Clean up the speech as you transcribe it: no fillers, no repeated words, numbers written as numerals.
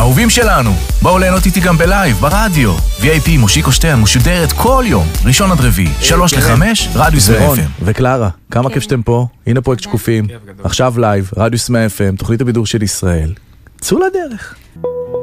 אהובים שלנו, בואו ליהנות איתי גם בלייב, ברדיו. VIP מושיקו שטרן משודרת כל יום, ראשון עד רביעי, 3-5, רדיוס FM. וקלרה, כמה כיף שאתם פה, הנה פרויקט שקופים, עכשיו לייב, רדיוס FM, תוכנית הבידור של ישראל. צאו לדרך.